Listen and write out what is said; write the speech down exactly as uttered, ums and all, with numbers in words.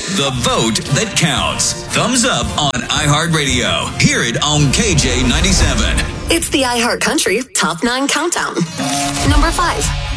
The vote that counts. Thumbs up on iHeartRadio. Hear it on K J ninety-seven. It's the iHeartCountry Top nine Countdown. Number five.